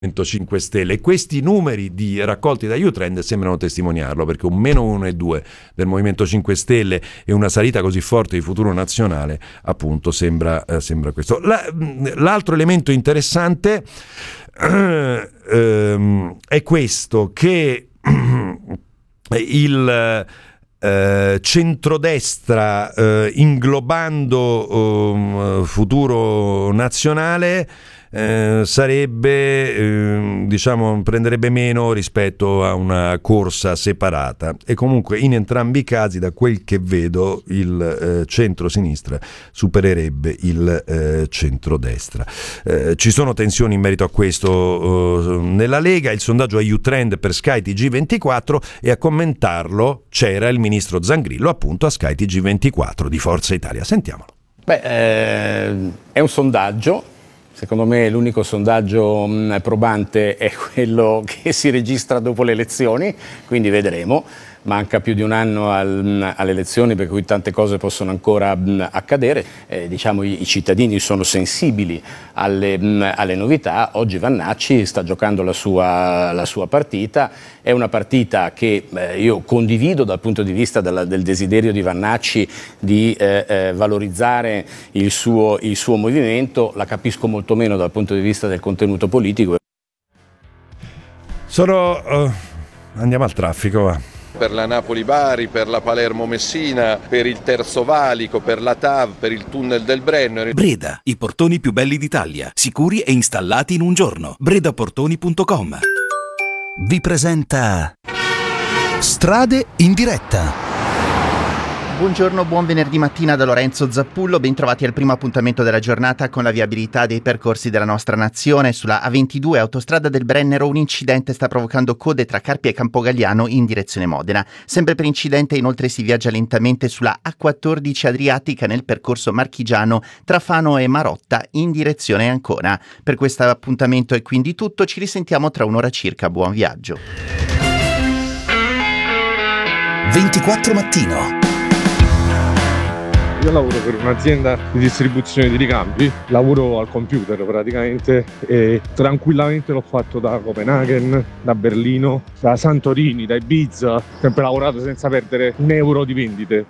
5 Stelle. Questi numeri raccolti da Youtrend sembrano testimoniarlo, perché un -1,2 del Movimento 5 Stelle e una salita così forte di Futuro Nazionale, appunto, sembra questo. L'altro elemento interessante è questo, che il centrodestra, inglobando Futuro Nazionale, prenderebbe meno rispetto a una corsa separata, e comunque in entrambi i casi, da quel che vedo, il centro-sinistra supererebbe il centrodestra. Ci sono tensioni in merito a questo nella Lega. Il sondaggio a Youtrend per Sky TG24, e a commentarlo c'era il ministro Zangrillo, appunto, a Sky TG24 di Forza Italia. Sentiamolo. È un sondaggio. Secondo me l'unico sondaggio probante è quello che si registra dopo le elezioni, quindi vedremo. Manca più di un anno alle elezioni, per cui tante cose possono ancora accadere. I cittadini sono sensibili alle novità. Oggi Vannacci sta giocando la sua partita. È una partita che io condivido dal punto di vista del desiderio di Vannacci di valorizzare il suo movimento. La capisco molto meno dal punto di vista del contenuto politico. Andiamo al traffico, va. Per la Napoli-Bari, per la Palermo-Messina, per il Terzo Valico, per la TAV, per il tunnel del Brennero. Breda, i portoni più belli d'Italia, sicuri e installati in un giorno. bredaportoni.com vi presenta Strade in diretta. Buongiorno, buon venerdì mattina da Lorenzo Zappullo, bentrovati al primo appuntamento della giornata con la viabilità dei percorsi della nostra nazione. Sulla A22, autostrada del Brennero, un incidente sta provocando code tra Carpia e Campogalliano in direzione Modena. Sempre per incidente inoltre si viaggia lentamente sulla A14 Adriatica nel percorso marchigiano tra Fano e Marotta in direzione Ancona. Per questo appuntamento è quindi tutto, ci risentiamo tra un'ora circa, buon viaggio. 24 mattino. Io lavoro per un'azienda di distribuzione di ricambi, lavoro al computer praticamente, e tranquillamente l'ho fatto da Copenaghen, da Berlino, da Santorini, da Ibiza, ho sempre lavorato senza perdere un euro di vendite.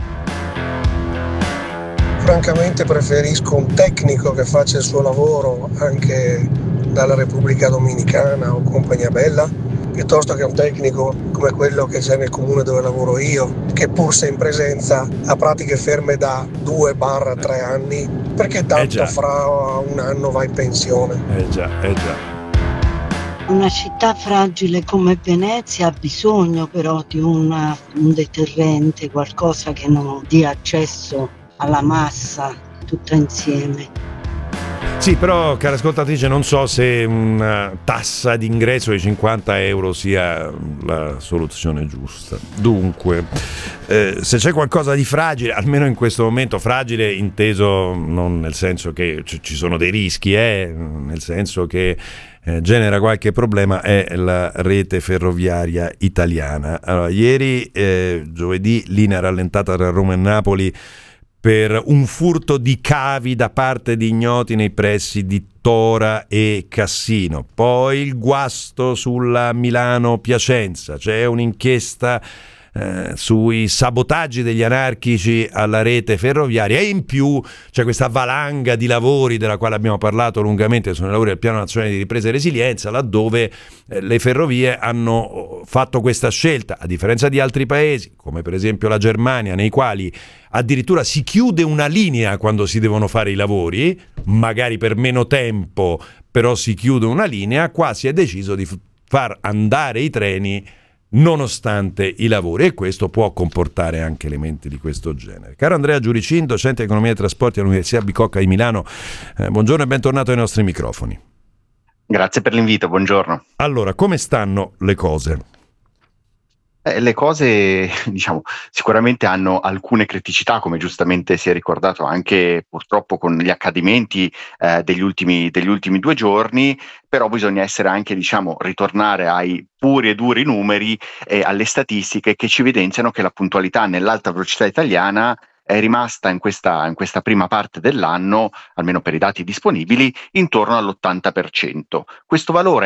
Francamente preferisco un tecnico che faccia il suo lavoro anche dalla Repubblica Dominicana o compagnia bella, piuttosto che un tecnico come quello che c'è nel comune dove lavoro io, che pur se in presenza ha pratiche ferme da 2-3 anni, perché tanto fra un anno va in pensione. Già. Una città fragile come Venezia ha bisogno però di un deterrente, qualcosa che non dia accesso alla massa tutta insieme. Sì, però, cara ascoltatrice, non so se una tassa d'ingresso di 50 euro sia la soluzione giusta. Dunque, se c'è qualcosa di fragile, almeno in questo momento, fragile inteso non nel senso che ci sono dei rischi, nel senso che genera qualche problema, è la rete ferroviaria italiana. Allora, ieri, giovedì, linea rallentata tra Roma e Napoli per un furto di cavi da parte di ignoti nei pressi di Tora e Cassino. Poi il guasto sulla Milano-Piacenza, c'è un'inchiesta sui sabotaggi degli anarchici alla rete ferroviaria, e in più c'è questa valanga di lavori della quale abbiamo parlato lungamente, sono i lavori del Piano Nazionale di Ripresa e Resilienza, laddove le ferrovie hanno fatto questa scelta, a differenza di altri paesi come per esempio la Germania, nei quali addirittura si chiude una linea quando si devono fare i lavori, magari per meno tempo, però si chiude una linea. Qua si è deciso di far andare i treni nonostante i lavori, e questo può comportare anche elementi di questo genere. Caro Andrea Giuricin, docente di economia e trasporti all'Università Bicocca di Milano, buongiorno e bentornato ai nostri microfoni. Grazie per l'invito, buongiorno. Allora, come stanno le cose? Le cose, sicuramente hanno alcune criticità, come giustamente si è ricordato anche purtroppo con gli accadimenti degli ultimi 2 giorni, però bisogna essere anche, ritornare ai puri e duri numeri e alle statistiche che ci evidenziano che la puntualità nell'alta velocità italiana è rimasta in questa prima parte dell'anno, almeno per i dati disponibili, intorno all'80%. Questo valore